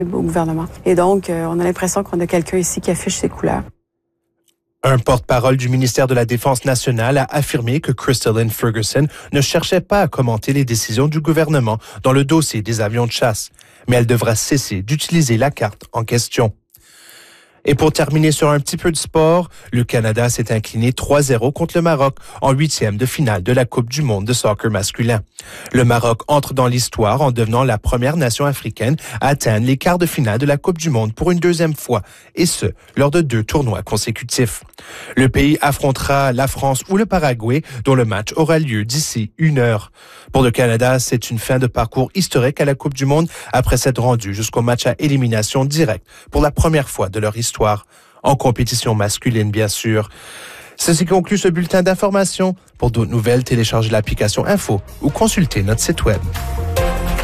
au gouvernement. Et donc, on a l'impression qu'on a quelqu'un ici qui affiche ses couleurs. Un porte-parole du ministère de la Défense nationale a affirmé que Crystalline Ferguson ne cherchait pas à commenter les décisions du gouvernement dans le dossier des avions de chasse, mais elle devra cesser d'utiliser la carte en question. Et pour terminer sur un petit peu de sport, le Canada s'est incliné 3-0 contre le Maroc en 8e de finale de la Coupe du monde de soccer masculin. Le Maroc entre dans l'histoire en devenant la première nation africaine à atteindre les quarts de finale de la Coupe du monde pour une deuxième fois, et ce, lors de 2 tournois consécutifs. Le pays affrontera la France ou le Paraguay, dont le match aura lieu d'ici 1 heure. Pour le Canada, c'est une fin de parcours historique à la Coupe du monde après s'être rendu jusqu'au match à élimination directe pour la première fois de leur histoire. En compétition masculine, bien sûr. Ceci conclut ce bulletin d'information. Pour d'autres nouvelles, téléchargez l'application Info ou consultez notre site web.